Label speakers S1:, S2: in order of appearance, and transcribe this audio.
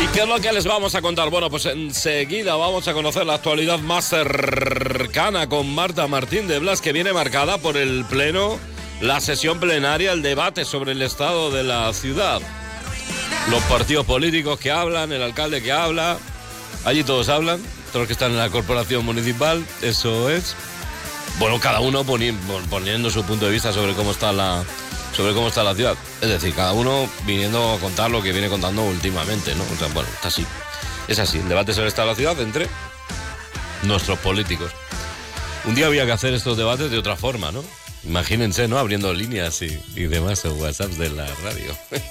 S1: ¿Qué es lo que les vamos a contar? Bueno, pues enseguida vamos a conocer la actualidad más cercana con Marta Martín de Blas, que viene marcada por el pleno, la sesión plenaria, el debate sobre el estado de la ciudad. Los partidos políticos que hablan, el alcalde que habla, allí todos hablan, todos los que están en la corporación municipal, eso es. Bueno, cada uno poniendo su punto de vista sobre cómo está la ciudad. Es decir, cada uno viniendo a contar lo que viene contando últimamente, ¿no? O sea, bueno, está así. Es así, el debate sobre el estado de la ciudad entre nuestros políticos. Un día había que hacer estos debates de otra forma, ¿no? Imagínense, ¿no? Abriendo líneas y demás en WhatsApp de la radio.